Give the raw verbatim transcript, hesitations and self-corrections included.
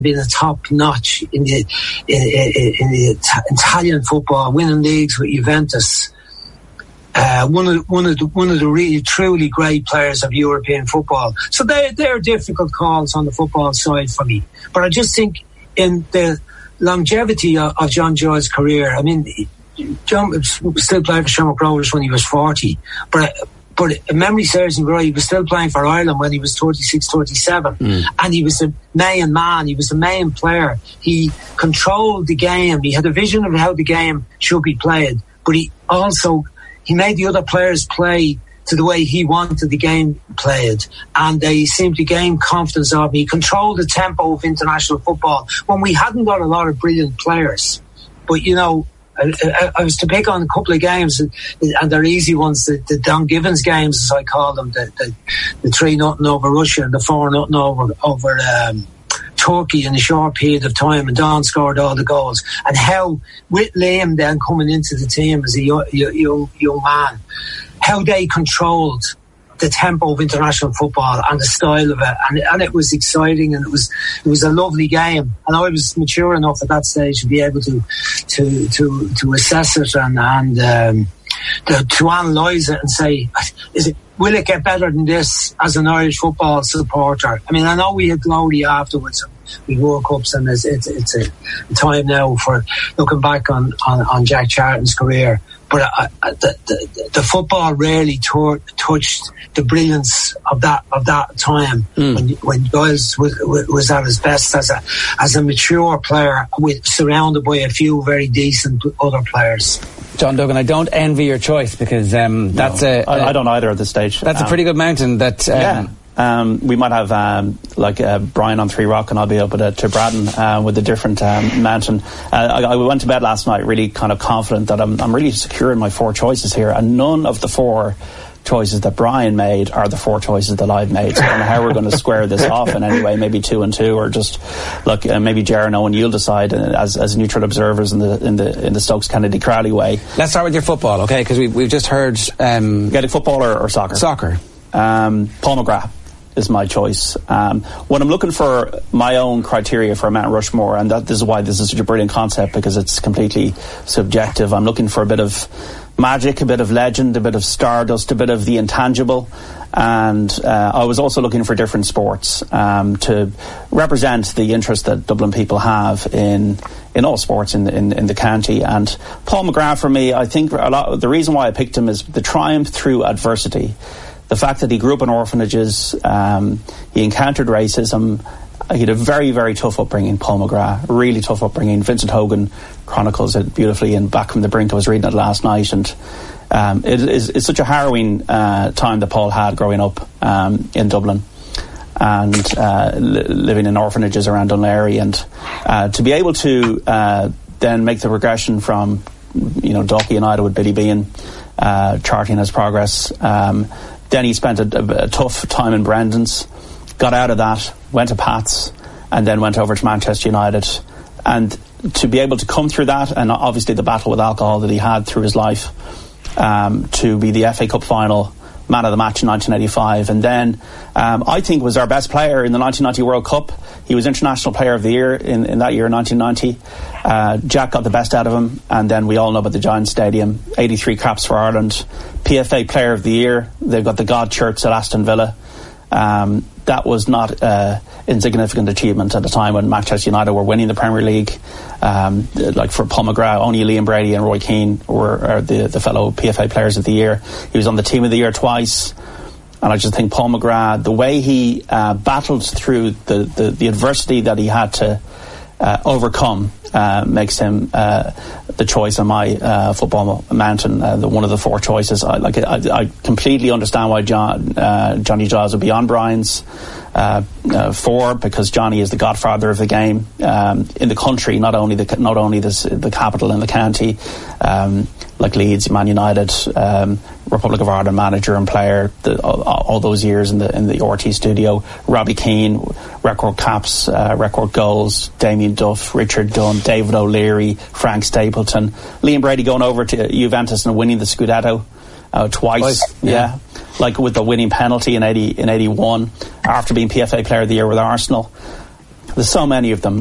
been a top notch in the in, in, in the Italian football, winning leagues with Juventus. Uh, one of one of the one of the really truly great players of European football. So they they're difficult calls on the football side for me. But I just think in the longevity of, of John Joy's career, I mean, John was still playing for Shamrock Rovers when he was forty, but. But if memory serves me right, he was still playing for Ireland when he was thirty-six, thirty-seven. Mm. And he was a main man. He was a main player. He controlled the game. He had a vision of how the game should be played. But he also, he made the other players play to the way he wanted the game played. And they seemed to gain confidence of him. He controlled the tempo of international football when we hadn't got a lot of brilliant players. But, you know, I, I, I was to pick on a couple of games, and, and they're easy ones. The, the Don Givens games, as I call them, the, the, the three nothing over Russia and the four nothing over over um, Turkey in a short period of time, and Don scored all the goals. And how with Liam then coming into the team as a young, young, young man, how they controlled the tempo of international football and the style of it, and, and it was exciting, and it was it was a lovely game, and I was mature enough at that stage to be able to to to, to assess it and and um, to, to analyse it and say, is it will it get better than this as an Irish football supporter? I mean, I know we had glory afterwards, we World Cups, and it's it's, it's a time now for looking back on on, on Jack Charlton's career. But uh, the, the, the football really t- touched the brilliance of that of that time mm. when when Giles was, was at his best as a as a mature player, with surrounded by a few very decent other players. John Duggan, I don't envy your choice, because um, that's no, a, a I, I don't either at this stage. That's um, a pretty good mountain. That um, yeah. Um, we might have um, like uh, Brian on Three Rock, and I'll be up at uh, to Braddon uh, with a different um, mountain. Uh, I, I went to bed last night really kind of confident that I'm, I'm really secure in my four choices here, and none of the four choices that Brian made are the four choices that I've made. So I don't know how we're going to square this off in any way. Maybe two and two, or just look. Uh, maybe Ger and Owen, you'll decide uh, as as neutral observers in the in the in the Stokes Kennedy Crowley way. Let's start with your football, okay? Because we've we've just heard um, Gaelic football or, or soccer. Soccer. Um, Paul McGrath is my choice. Um, when I'm looking for my own criteria for Mount Rushmore, and that this is why this is such a brilliant concept, because it's completely subjective. I'm looking for a bit of magic, a bit of legend, a bit of stardust, a bit of the intangible, and uh, I was also looking for different sports um, to represent the interest that Dublin people have in in all sports in the, in, in the county. And Paul McGrath, for me, I think a lot, the reason why I picked him is the triumph through adversity. The fact that he grew up in orphanages, um, he encountered racism. He had a very, very tough upbringing, Paul McGrath, really tough upbringing. Vincent Hogan chronicles it beautifully in Back from the Brink. I was reading it last night, and um, it is it's such a harrowing uh, time that Paul had growing up um, in Dublin and uh, li- living in orphanages around Dunleary, and uh, to be able to uh, then make the progression from, you know, Dalkey United with Billy Behan, uh, charting his progress. Um, Then he spent a, a, a tough time in Brendan's, got out of that, went to Pats, and then went over to Manchester United. And to be able to come through that, and obviously the battle with alcohol that he had through his life, um, to be the F A Cup final man of the match in nineteen eighty-five, and then um, I think was our best player in the nineteen ninety World Cup. He was International Player of the Year in, in that year, nineteen ninety. Uh, Jack got the best out of him, and then we all know about the Giant Stadium, eighty-three caps for Ireland. P F A Player of the Year, they've got the God Church at Aston Villa. Um, that was not an uh, insignificant achievement at the time when Manchester United were winning the Premier League. Um, like for Paul McGrath, only Liam Brady and Roy Keane were are the, the fellow P F A Players of the Year. He was on the Team of the Year twice. And I just think Paul McGrath, the way he uh, battled through the, the, the adversity that he had to uh, overcome, uh, makes him uh, the choice on my uh, football mountain, uh, the, one of the four choices. I, like, I, I completely understand why John, uh, Johnny Giles would be on Brian's uh, uh, four, because Johnny is the godfather of the game um, in the country, not only the not only this, the capital and the county, um, like Leeds, Man United, um, Republic of Ireland manager and player, the, all, all those years in the in the R T studio. Robbie Keane, record caps, uh, record goals. Damien Duff, Richard Dunn, David O'Leary, Frank Stapleton, Liam Brady going over to Juventus and winning the Scudetto uh, twice. twice. Yeah. yeah, like with the winning penalty in eighty in eighty-one after being P F A Player of the Year with Arsenal. There's so many of them.